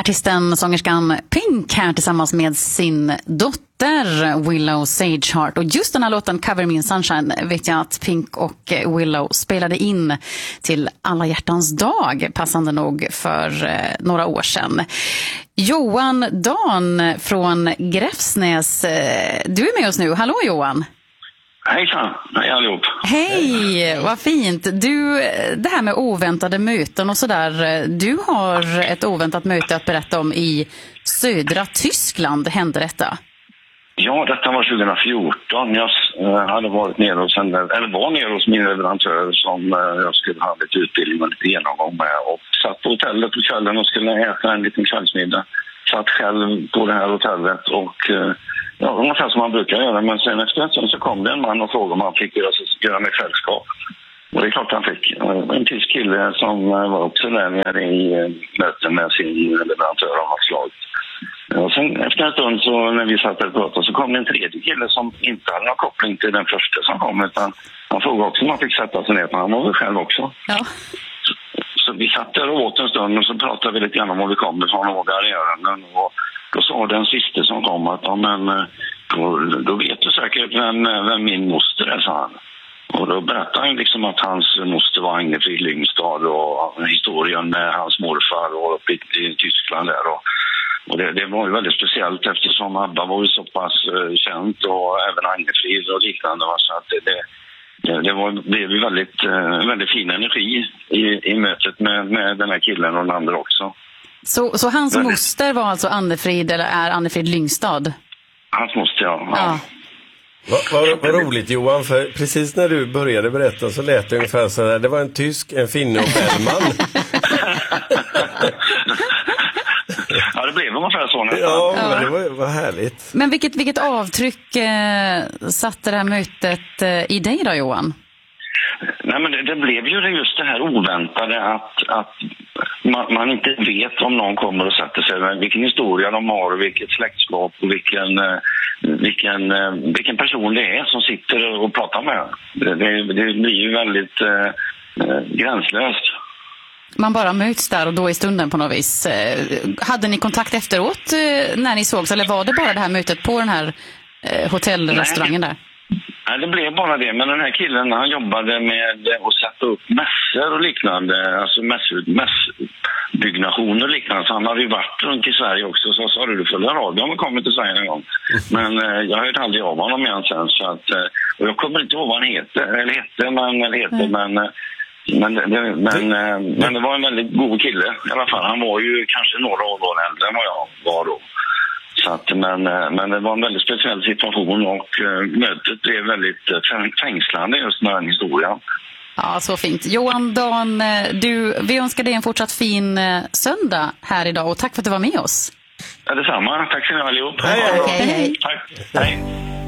Artisten, sångerskan Pink här tillsammans med sin dotter Willow Sageheart. Och just den här låten Cover Me in Sunshine vet jag att Pink och Willow spelade in till Alla hjärtans dag, passande nog för några år sedan. Johan Dan från Gräfsnäs, du är med oss nu. Hallå Johan! Hejsan, hej allihop. Hej, vad fint. Du, det här med oväntade möten och sådär. Du har ett oväntat möte att berätta om i södra Tyskland. Hände detta? Ja, detta var 2014. Jag hade varit nere hos var nere hos min leverantör som jag skulle ha lite utbildning och lite genomgång med. Och satt på hotellet på kvällen och skulle äta en liten kvällsmiddag. Satt själv på det här hotellet och... Ja, ungefär som man brukar göra, men sen efter en stund så kom det en man och frågade om han fick göra mig sällskap. Och det är klart han fick. En tysk kille som var också där nere i möten med sin leverantör av något slag. Och sen efter en stund så när vi satt där och pratade så kom det en tredje kille som inte hade någon koppling till den första som kom, utan han frågade också om han fick sätta sig ner, för han var väl själv också. Ja. Så vi satt där och åt en stund och så pratade vi lite grann om var vi kom från och vad ärenden. Och då sa den sista som kom att ja, men, då vet du säkert vem min moster är, sa han. Och då berättade han liksom att hans moster var Agnefrid Lyngstad och historien med hans morfar och uppe i Tyskland där. Och det var ju väldigt speciellt eftersom Abba var ju så pass känt och även Agnefrid och liknande. Så att det blev ju väldigt fin energi i mötet med den här killen och den andra också. Så hans moster var alltså Annefrid, eller är Annefrid Lyngstad? Hans moster, ja. Vad roligt Johan, för precis när du började berätta så lät det ungefär så här. Det var en tysk, en finne och Bellman. Ja, det blev ungefär så nästan. Ja, men det var härligt. Men vilket avtryck satte det här mötet i dig då, Johan? Nej, men det blev ju just det här oväntade att man inte vet om någon kommer och sätter sig, vilken historia de har och vilket släktskap och vilken person det är som sitter och pratar med. Det blir ju väldigt gränslöst. Man bara möts där och då i stunden på något vis. Hade ni kontakt efteråt när ni sågs, eller var det bara det här mötet på den här hotellrestaurangen där? Nej, det blev bara det. Men den här killen, han jobbade med att sätta upp mässor och liknande. Alltså mässbyggnationer och liknande. Så han hade ju varit runt i Sverige också. Så sa du följer radio om vi kommer till Sverige en gång. Men jag hörde aldrig av honom igen sen. Så att, och jag kommer inte ihåg vad han heter. Men det var en väldigt god kille i alla fall. Han var ju kanske några år äldre än vad jag var då. Så att, men det var en väldigt speciell situation och mötet blev väldigt fängslande just med den historien. Ja, så fint. Johan Dan, vi önskar dig en fortsatt fin söndag här idag och tack för att du var med oss. Ja, detsamma. Tack så mycket allihop. Hej. Tack. Hej.